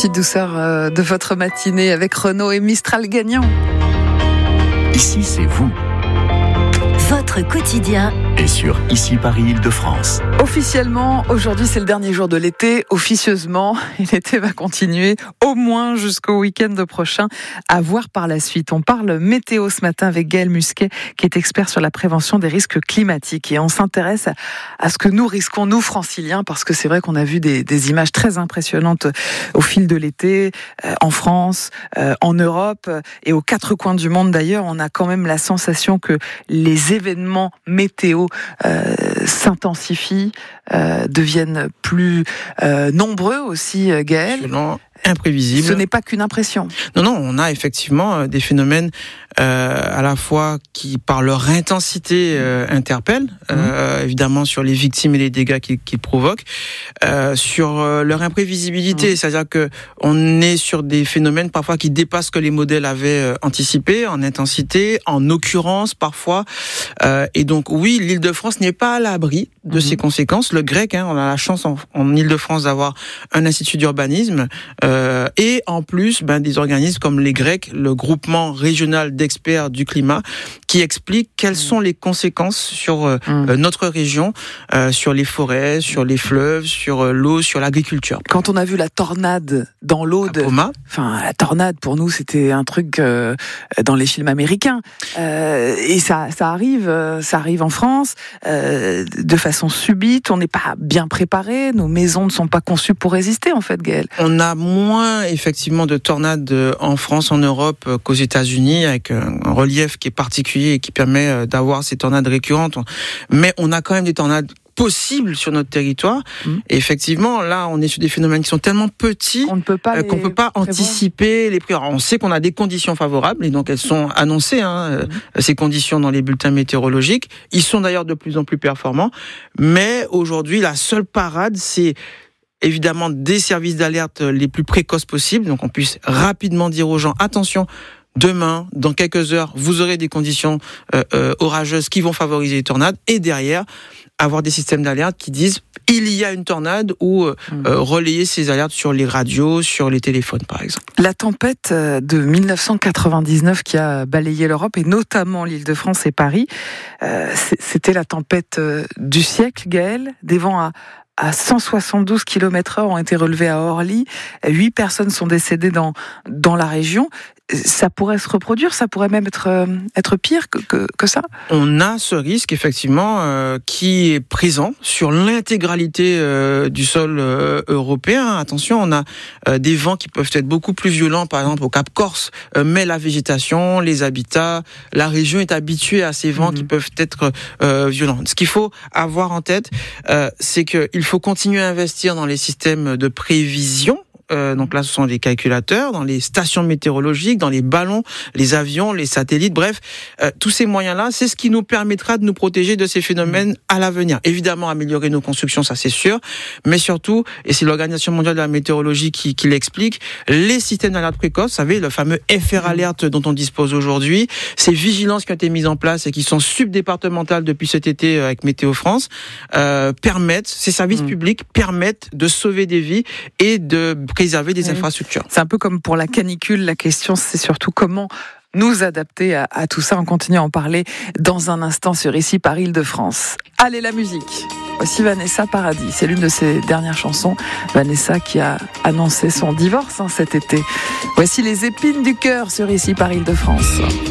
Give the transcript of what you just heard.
petite douceur de votre matinée avec Renaud et Mistral gagnant. Ici, c'est vous. Votre quotidien Et sur Ici Paris Île-de-France. Officiellement, aujourd'hui c'est le dernier jour de l'été. Officieusement, l'été va continuer au moins jusqu'au week-end prochain. À voir par la suite. On parle météo ce matin avec Gaël Musquet, qui est expert sur la prévention des risques climatiques. Et on s'intéresse à ce que nous risquons, nous franciliens, parce que c'est vrai qu'on a vu des images très impressionnantes au fil de l'été, en France, en Europe et aux quatre coins du monde d'ailleurs. On a quand même la sensation que les événements météo s'intensifient, deviennent plus nombreux aussi, Gaël. Absolument imprévisible. Ce n'est pas qu'une impression. Non, on a effectivement des phénomènes à la fois qui, par leur intensité, interpellent, évidemment sur les victimes et les dégâts qu'ils provoquent, sur leur imprévisibilité, c'est-à-dire que on est sur des phénomènes parfois qui dépassent ce que les modèles avaient anticipé, en intensité, en occurrence parfois, et donc oui, l'Île-de-France n'est pas à l'abri de ces conséquences. Le GREC, on a la chance en Île-de-France d'avoir un institut d'urbanisme, et en plus des organismes comme les GREC, le groupement régional d'experts du climat, qui expliquent quelles sont les conséquences sur notre région, sur les forêts, sur les fleuves, sur l'eau, sur l'agriculture. Quand on a vu la tornade dans l'Aude, la tornade pour nous c'était un truc dans les films américains, et ça arrive en France de façon subite. On n'est pas bien préparé, nos maisons ne sont pas conçues pour résister en fait, Gaël. On a moins effectivement de tornades en France, en Europe qu'aux États-Unis, avec un relief qui est particulier et qui permet d'avoir ces tornades récurrentes. Mais on a quand même des tornades possibles sur notre territoire. Et effectivement, là, on est sur des phénomènes qui sont tellement petits qu'on ne peut pas anticiper les prix. Alors, on sait qu'on a des conditions favorables et donc elles sont annoncées, ces conditions dans les bulletins météorologiques. Ils sont d'ailleurs de plus en plus performants. Mais aujourd'hui, la seule parade, c'est évidemment des services d'alerte les plus précoces possibles, donc on puisse rapidement dire aux gens, attention, demain, dans quelques heures, vous aurez des conditions orageuses qui vont favoriser les tornades, et derrière, avoir des systèmes d'alerte qui disent il y a une tornade, ou relayer ces alertes sur les radios, sur les téléphones par exemple. La tempête de 1999 qui a balayé l'Europe et notamment l'Île-de-France et Paris, c'était la tempête du siècle, Gaël. Des vents à 172 km/h ont été relevés à Orly. 8 personnes sont décédées dans la région. Ça pourrait se reproduire, ça pourrait même être pire que ça. On a ce risque effectivement qui est présent sur l'intégralité du sol européen. Attention, on a des vents qui peuvent être beaucoup plus violents, par exemple au Cap Corse, mais la végétation, les habitats, la région est habituée à ces vents qui peuvent être violents. Ce qu'il faut avoir en tête, c'est qu'il faut continuer à investir dans les systèmes de prévision. Donc là, ce sont les calculateurs, dans les stations météorologiques, dans les ballons, les avions, les satellites, bref, tous ces moyens-là, c'est ce qui nous permettra de nous protéger de ces phénomènes à l'avenir. Évidemment, améliorer nos constructions, ça c'est sûr, mais surtout, et c'est l'Organisation mondiale de la météorologie qui l'explique, les systèmes d'alerte précoce, vous savez, le fameux FR Alert dont on dispose aujourd'hui, ces vigilances qui ont été mises en place et qui sont subdépartementales depuis cet été avec Météo France, permettent, ces services publics permettent de sauver des vies et de préserver des infrastructures. C'est un peu comme pour la canicule, la question c'est surtout comment nous adapter à tout ça. On continue à en parler dans un instant sur Ici Paris Île-de-France. Allez, la musique. Voici Vanessa Paradis, c'est l'une de ses dernières chansons. Vanessa qui a annoncé son divorce cet été. Voici les épines du cœur sur Ici Paris Île-de-France.